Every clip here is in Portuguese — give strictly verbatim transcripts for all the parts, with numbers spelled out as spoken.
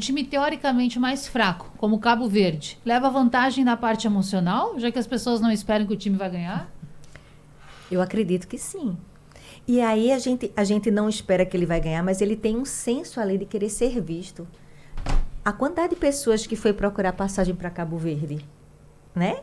time teoricamente mais fraco, como o Cabo Verde, leva vantagem na parte emocional, já que as pessoas não esperam que o time vai ganhar? Eu acredito que sim. E aí a gente, a gente não espera que ele vai ganhar, mas ele tem um senso ali de querer ser visto. A quantidade de pessoas que foi procurar passagem para Cabo Verde, né?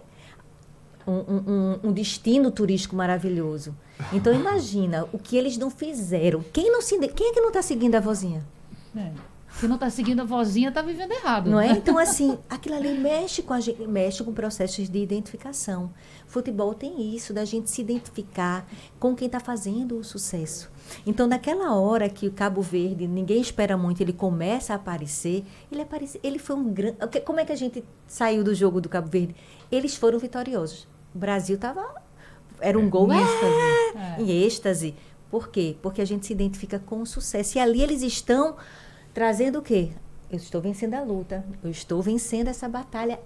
Um, um, um destino turístico maravilhoso. Então, imagina o que eles não fizeram. Quem, não se, quem é que não está seguindo a vozinha? É. Quem não está seguindo a vozinha está vivendo errado. Não é? Então, assim, aquilo ali mexe com, a gente, mexe com processos de identificação. Futebol tem isso, da gente se identificar com quem está fazendo o sucesso. Então, naquela hora que o Cabo Verde, ninguém espera muito, ele começa a aparecer, ele, aparece, ele foi um grande... Como é que a gente saiu do jogo do Cabo Verde? Eles foram vitoriosos. O Brasil estava... Era um é, gol em êxtase. É, em êxtase. Por quê? Porque a gente se identifica com o sucesso. E ali eles estão trazendo o quê? Eu estou vencendo a luta. Eu estou vencendo essa batalha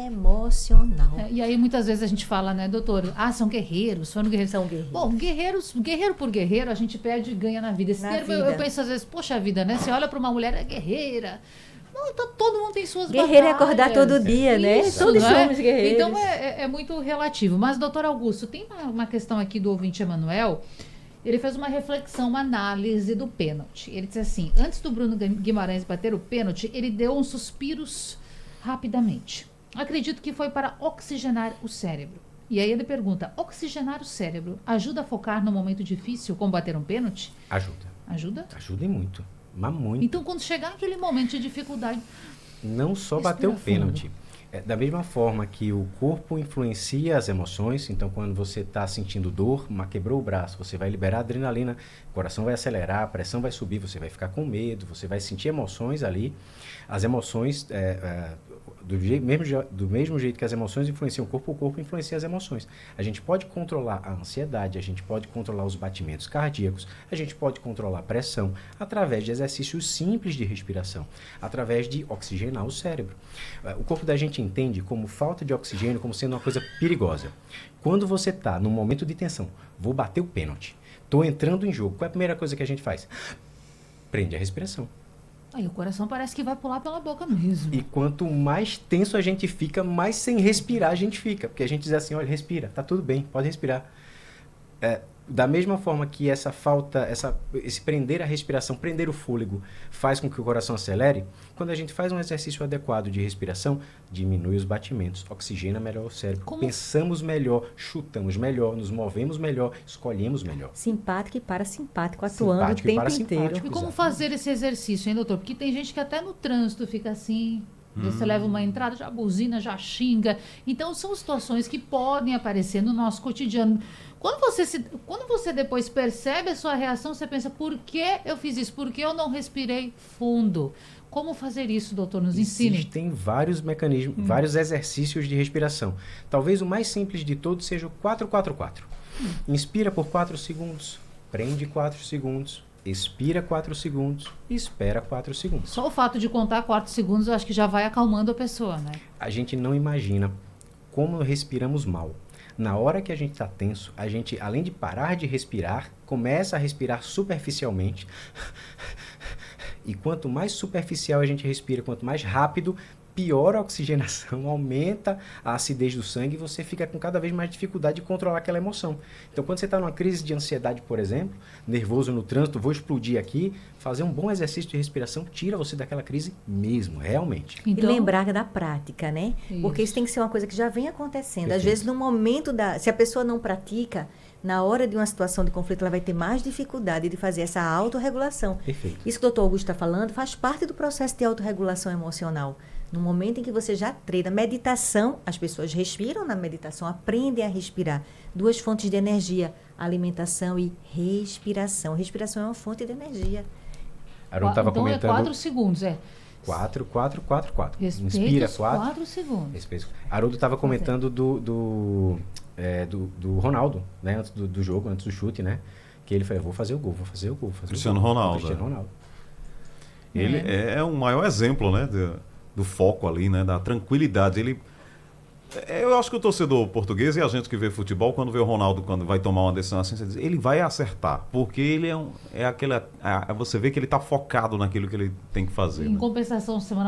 emocional. É, e aí muitas vezes a gente fala, né, doutor? Ah, são guerreiros, foram guerreiros. São guerreiros. Bom, guerreiros, guerreiro por guerreiro, a gente perde e ganha na vida. Esse na termo vida. Eu, eu penso às vezes, poxa vida, né? Você olha para uma mulher, é guerreira. Não, então, todo mundo tem suas Guerreiro batalhas. é acordar todo dia, né? Isso, Todos não é? somos guerreiros. Então é, é, é muito relativo. Mas, doutor Augusto, tem uma, uma questão aqui do ouvinte Emanuel. Ele fez uma reflexão, uma análise do pênalti. Ele disse assim, antes do Bruno Guimarães bater o pênalti, ele deu uns suspiros rapidamente. Acredito que foi para oxigenar o cérebro. E aí ele pergunta, oxigenar o cérebro ajuda a focar no momento difícil como bater um pênalti? Ajuda. Ajuda? Ajuda e muito. Mas muito. Então, quando chegar aquele momento de dificuldade... Não só bater o pênalti. É, da mesma forma que o corpo influencia as emoções, então quando você está sentindo dor, quebrou o braço, você vai liberar adrenalina, o coração vai acelerar, a pressão vai subir, você vai ficar com medo, você vai sentir emoções ali. As emoções, é, é, do, je- mesmo, do mesmo jeito que as emoções influenciam o corpo, o corpo influencia as emoções. A gente pode controlar a ansiedade, a gente pode controlar os batimentos cardíacos, a gente pode controlar a pressão através de exercícios simples de respiração, através de oxigenar o cérebro. O corpo da gente entende como falta de oxigênio como sendo uma coisa perigosa. Quando você está num momento de tensão, vou bater o pênalti, estou entrando em jogo, qual é a primeira coisa que a gente faz? Prende a respiração. Aí o coração parece que vai pular pela boca mesmo. E quanto mais tenso a gente fica, mais sem respirar a gente fica. Porque a gente diz assim, olha, respira, tá tudo bem, pode respirar. É, da mesma forma que essa falta, essa, esse prender a respiração, prender o fôlego, faz com que o coração acelere, quando a gente faz um exercício adequado de respiração, diminui os batimentos, oxigena melhor o cérebro, Como? Pensamos melhor, chutamos melhor, nos movemos melhor, escolhemos melhor. Simpático e parasimpático, atuando Simpático e o tempo parasimpático. inteiro. E como Exato. fazer esse exercício, hein, doutor? Porque tem gente que até no trânsito fica assim, você leva uma entrada, já buzina, já xinga. Então, são situações que podem aparecer no nosso cotidiano. Quando você, se, quando você depois percebe a sua reação, você pensa, por que eu fiz isso? Por que eu não respirei fundo? Como fazer isso, doutor? Nos ensine. Existem vários mecanismos, hum. vários exercícios de respiração. Talvez o mais simples de todos seja o quatro quatro quatro. Hum. Inspira por quatro segundos, prende quatro segundos, expira quatro segundos e espera quatro segundos. Só o fato de contar quatro segundos, eu acho que já vai acalmando a pessoa, né? A gente não imagina como respiramos mal. Na hora que a gente está tenso, a gente, além de parar de respirar, começa a respirar superficialmente. E quanto mais superficial a gente respira, quanto mais rápido, pior a oxigenação, aumenta a acidez do sangue e você fica com cada vez mais dificuldade de controlar aquela emoção. Então, quando você está numa crise de ansiedade, por exemplo, nervoso no trânsito, vou explodir aqui, fazer um bom exercício de respiração tira você daquela crise mesmo, realmente. Então, e lembrar da prática, né? Isso. Porque isso tem que ser uma coisa que já vem acontecendo. Perfeito. Às vezes, no momento da... Se a pessoa não pratica, na hora de uma situação de conflito, ela vai ter mais dificuldade de fazer essa autorregulação. Perfeito. Isso que o doutor Augusto está falando faz parte do processo de autorregulação emocional. No momento em que você já treina meditação, as pessoas respiram na meditação, aprendem a respirar. Duas fontes de energia, alimentação e respiração. Respiração é uma fonte de energia. Aaron estava então comentando... é quatro segundos, é. quatro, quatro, quatro, quatro. Respeita Inspira, os quatro. quatro segundos. Respeita. Haroldo estava comentando do, do, é, do, do Ronaldo, né? Antes do, do jogo, antes do chute, né? Que ele falou, vou fazer o gol, vou fazer o gol. Vou fazer Cristiano o gol. Ronaldo. Cristiano Ronaldo. Ele é, é o maior exemplo, né? De, do foco ali, né? Da tranquilidade. Ele Eu acho que o torcedor português e a gente que vê futebol, quando vê o Ronaldo, quando vai tomar uma decisão assim, você diz, ele vai acertar, porque ele é, um, é aquele... É, você vê que ele está focado naquilo que ele tem que fazer. Em né? compensação, semana